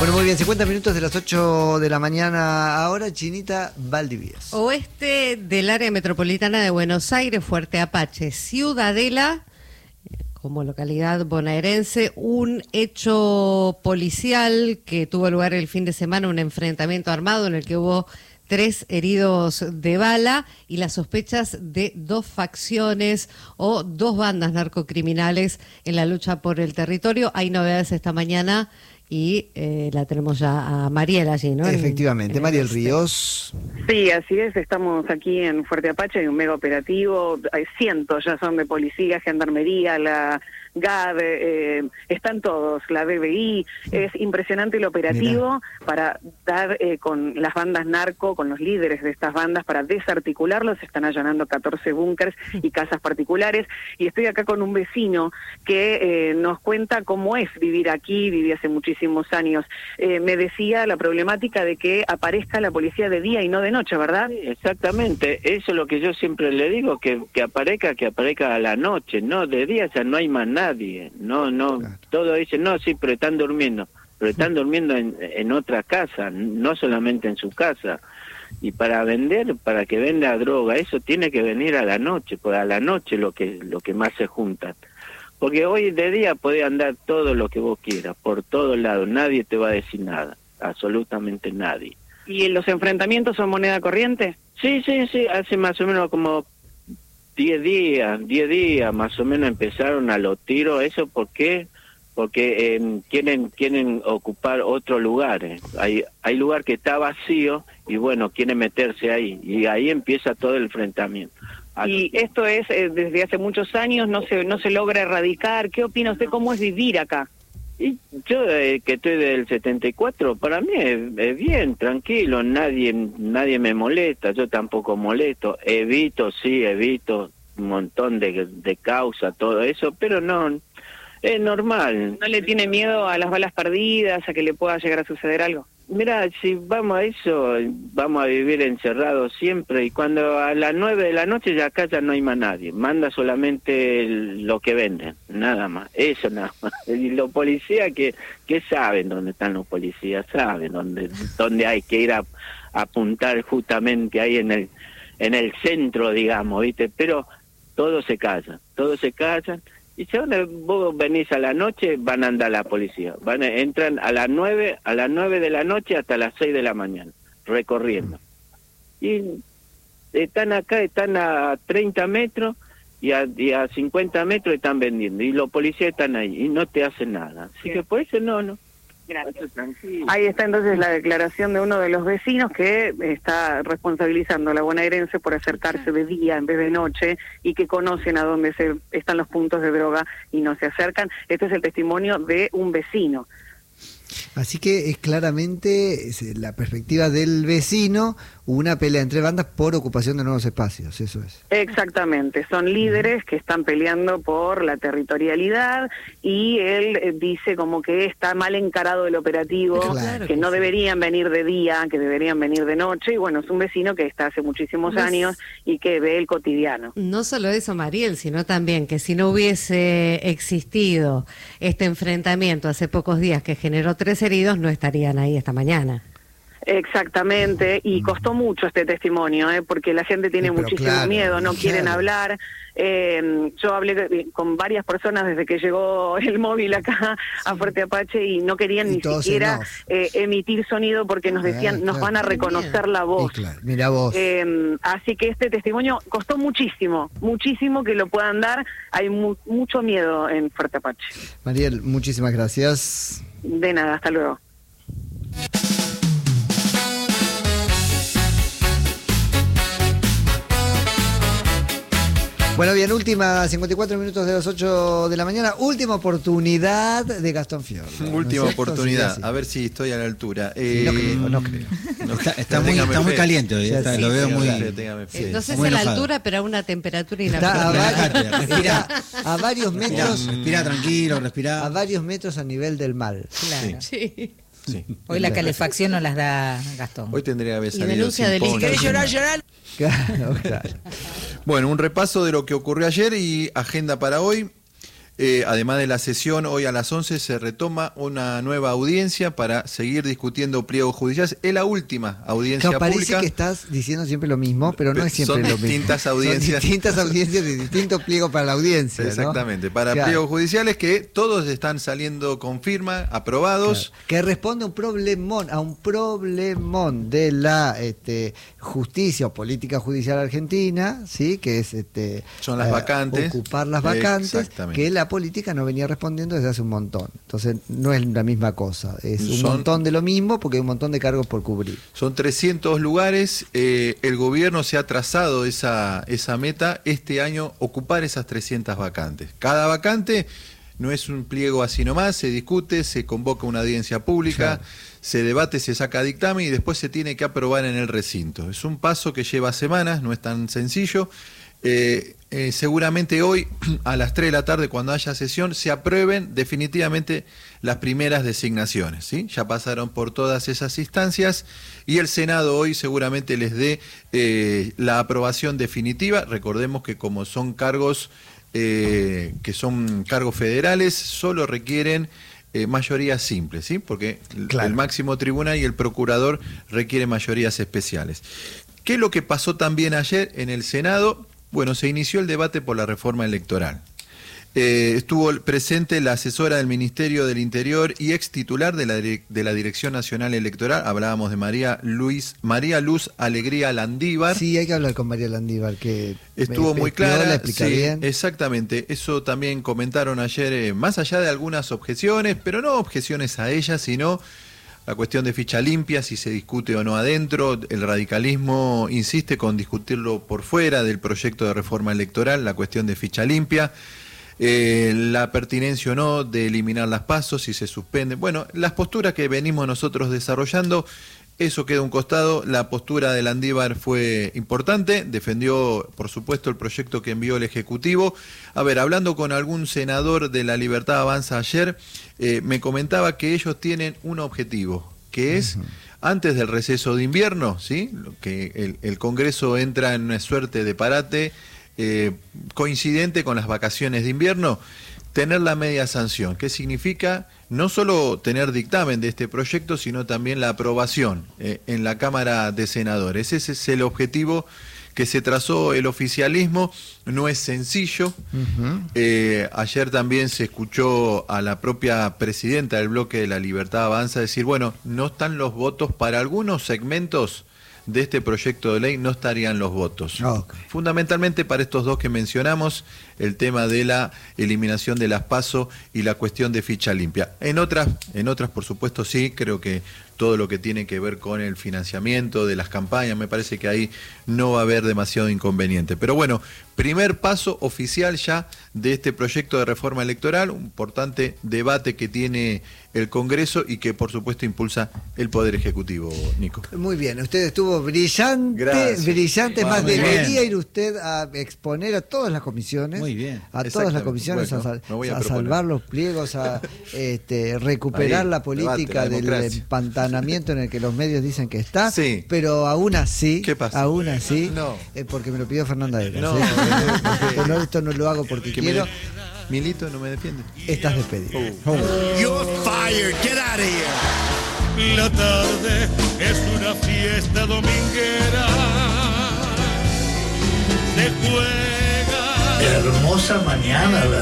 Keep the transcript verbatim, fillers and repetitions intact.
Bueno, muy bien, cincuenta minutos de las ocho de la mañana ahora, Chinita Valdivieso. Oeste del área metropolitana de Buenos Aires, Fuerte Apache, Ciudadela, como localidad bonaerense, un hecho policial que tuvo lugar el fin de semana, un enfrentamiento armado en el que hubo tres heridos de bala y las sospechas de dos facciones o dos bandas narcocriminales en la lucha por el territorio. Hay novedades esta mañana y eh, la tenemos ya a Mariel allí, ¿no? Efectivamente, en, en Mariel este. Ríos. Sí, así es, estamos aquí en Fuerte Apache, hay un mega operativo, hay cientos ya son de policía, gendarmería, la G A D, eh, están todos, la B B I, es impresionante el operativo. Mirá. Para dar eh, con las bandas narco, con los líderes de estas bandas, para desarticularlos. Están allanando catorce búnkers y casas particulares, y estoy acá con un vecino que eh, nos cuenta cómo es vivir aquí, viví hace muchísimos años. Eh, me decía la problemática de que aparezca la policía de día y no de noche, ¿verdad? Sí, exactamente, eso es lo que yo siempre le digo, que, que aparezca, que aparezca a la noche, no de día, ya no hay más nadie, no, no, claro. Todos dicen, no, sí, pero están durmiendo, pero están durmiendo en, en otra casa, no solamente en su casa. Y para vender, para que venda droga, eso tiene que venir a la noche, porque a la noche lo que lo que más se juntan. Porque hoy de día puede andar todo lo que vos quieras, por todos lados, nadie te va a decir nada, absolutamente nadie. ¿Y los enfrentamientos son moneda corriente? Sí, sí, sí, hace más o menos como diez días, diez días más o menos empezaron a los tiros. ¿Eso por qué? Porque eh, quieren quieren ocupar otros lugares. Hay hay lugar que está vacío y bueno, quieren meterse ahí. Y ahí empieza todo el enfrentamiento. Y esto es eh, desde hace muchos años, no se no se logra erradicar. ¿Qué opina usted? ¿Cómo es vivir acá? Y yo eh, que estoy del setenta y cuatro, para mí es, es bien, tranquilo, nadie nadie me molesta, yo tampoco molesto, evito, sí, evito un montón de, de causas, todo eso, pero no, es normal. ¿No le tiene miedo a las balas perdidas, a que le pueda llegar a suceder algo? Mira, si vamos a eso, vamos a vivir encerrados siempre, y cuando a las nueve de la noche ya acá ya no hay más nadie, manda solamente el, lo que venden, nada más, eso nada más. Y los policías que, que saben dónde están los policías, saben dónde, dónde hay que ir a, a apuntar justamente ahí en el, en el centro, digamos, ¿viste? Pero todos se callan, todos se callan. Y si vos venís a la noche, van a andar la policía. Van a, entran a las nueve, a las nueve de la noche hasta las seis de la mañana, recorriendo. Y están acá, están a treinta metros y a, y a cincuenta metros están vendiendo. Y los policías están ahí y no te hacen nada. Así que por eso no, no. Gracias. Ahí está entonces la declaración de uno de los vecinos que está responsabilizando a la bonaerense por acercarse de día en vez de noche y que conocen a dónde se están los puntos de droga y no se acercan. Este es el testimonio de un vecino. Así que es claramente es la perspectiva del vecino, una pelea entre bandas por ocupación de nuevos espacios, eso es. Exactamente, son líderes que están peleando por la territorialidad y él eh, dice como que está mal encarado el operativo, claro, que no sí. deberían venir de día, que deberían venir de noche, y bueno, es un vecino que está hace muchísimos no años y que ve el cotidiano. No solo eso, Mariel, sino también que si no hubiese existido este enfrentamiento hace pocos días que generó tres heridos, no estarían ahí esta mañana. Exactamente, y costó mucho este testimonio, ¿eh? Porque la gente tiene sí, muchísimo claro, miedo, no claro. quieren hablar. Eh, yo hablé con varias personas desde que llegó el móvil acá sí. a Fuerte Apache y no querían y ni siquiera eh, emitir sonido porque nos decían, claro, nos claro. van a reconocer la voz. Sí, claro. Mira vos. Eh, así que este testimonio costó muchísimo, muchísimo que lo puedan dar. Hay mu mucho miedo en Fuerte Apache. Mariel, muchísimas gracias. De nada, hasta luego. Bueno, bien, última, cincuenta y cuatro minutos de las ocho de la mañana, última oportunidad de Gastón Fiordo. Última ¿no oportunidad, sí, a ver si estoy a la altura. Eh, sí, no creo, no creo. No, está está, muy, está muy caliente hoy, está, sí, lo veo sí, muy... Sí, no sé si a la altura, pero a una temperatura inapropiada. Está a, varios, respira, a varios metros... Respira tranquilo, respira. A varios metros a nivel del mal. Claro. Sí. Sí. Hoy la calefacción no las da Gastón. Hoy tendría que haber salido. Y denuncia del ¿Querés llorar, llorar? Claro, claro. Bueno, un repaso de lo que ocurrió ayer y agenda para hoy. Eh, además de la sesión, hoy a las once se retoma una nueva audiencia para seguir discutiendo pliegos judiciales. Es la última audiencia claro, parece pública. que estás diciendo siempre lo mismo, pero no es siempre Son lo mismo. distintas audiencias. Son distintas audiencias de distintos pliegos para la audiencia, ¿no? Exactamente, para claro. pliegos judiciales que todos están saliendo con firma, aprobados. Claro. Que responde a un problemón, a un problemón de la este, justicia o política judicial argentina, ¿sí? Que es este, son las eh, vacantes. ocupar las vacantes, que la política no venía respondiendo desde hace un montón. Entonces no es la misma cosa, es un son, montón de lo mismo porque hay un montón de cargos por cubrir. Son trescientos lugares, eh, el gobierno se ha trazado esa, esa meta este año, ocupar esas trescientas vacantes. Cada vacante no es un pliego así nomás, se discute, se convoca una audiencia pública, claro. se debate, se saca dictamen y después se tiene que aprobar en el recinto. Es un paso que lleva semanas, no es tan sencillo. Eh, eh, seguramente hoy a las tres de la tarde, cuando haya sesión, se aprueben definitivamente las primeras designaciones, ¿sí? Ya pasaron por todas esas instancias y el Senado hoy seguramente les dé eh, la aprobación definitiva. Recordemos que como son cargos eh, que son cargos federales, solo requieren eh, mayorías simples, ¿sí? Porque claro. el máximo tribunal y el procurador requieren mayorías especiales. ¿Qué es lo que pasó también ayer en el Senado? Bueno, se inició el debate por la reforma electoral. Eh, estuvo presente la asesora del Ministerio del Interior y ex titular de la, de la Dirección Nacional Electoral. Hablábamos de María Luis, María Luz Alegría Landívar. Sí, hay que hablar con María Landívar, que estuvo me, muy me clara. la explica sí, bien. Exactamente. Eso también comentaron ayer, eh, más allá de algunas objeciones, pero no objeciones a ella, sino la cuestión de ficha limpia, si se discute o no adentro. El radicalismo insiste con discutirlo por fuera del proyecto de reforma electoral, la cuestión de ficha limpia, eh, la pertinencia o no de eliminar las pasos, si se suspende. Bueno, las posturas que venimos nosotros desarrollando, eso queda a un costado. La postura de Landívar fue importante, defendió, por supuesto, el proyecto que envió el Ejecutivo. A ver, hablando con algún senador de La Libertad Avanza ayer, eh, me comentaba que ellos tienen un objetivo, que es, uh-huh. antes del receso de invierno, ¿sí? Que el, el Congreso entra en una suerte de parate eh, coincidente con las vacaciones de invierno, tener la media sanción. ¿Qué significa? No solo tener dictamen de este proyecto, sino también la aprobación eh, en la Cámara de Senadores. Ese es el objetivo que se trazó el oficialismo. No es sencillo. Uh-huh. Eh, ayer también se escuchó a la propia presidenta del bloque de La Libertad Avanza decir, bueno, no están los votos para algunos segmentos de este proyecto de ley, no estarían los votos. Okay. Fundamentalmente para estos dos que mencionamos, el tema de la eliminación de las PASO y la cuestión de ficha limpia. En otras, en otras, por supuesto, sí, creo que todo lo que tiene que ver con el financiamiento de las campañas, me parece que ahí no va a haber demasiado inconveniente. Pero bueno, primer paso oficial ya de este proyecto de reforma electoral, un importante debate que tiene el Congreso y que por supuesto impulsa el Poder Ejecutivo, Nico. Muy bien, usted estuvo brillante, Gracias. brillante, más Muy debería bien. ir usted a exponer a todas las comisiones, Muy bien. a todas las comisiones, Bueno, a, sal, me voy a a salvar los pliegos, a este, recuperar Ahí, la política debate, la del democracia. empantanamiento en el que los medios dicen que está, Sí. pero aún así, ¿Qué pasa? aún así, No. eh, porque me lo pidió Fernanda Eras, No. ¿eh? Esto no, esto no lo hago porque Que quiero, me- Milito no me defiende. estás despedido. Oh. You're fired. Get out of here. La tarde es una fiesta dominguera. Se juega. Hermosa mañana, ¿verdad?